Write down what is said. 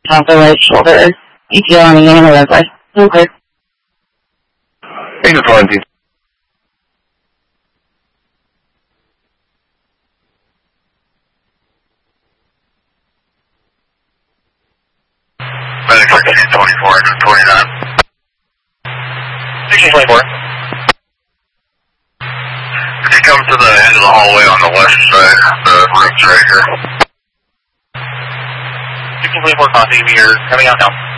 top of the right shoulder. ETA on the unit red light. Okay. Thank you for calling. Medic 1624 and 29. 1624. If you come to the end of the hallway on the left side, the room's right here. 1624 coffee, you're coming out now.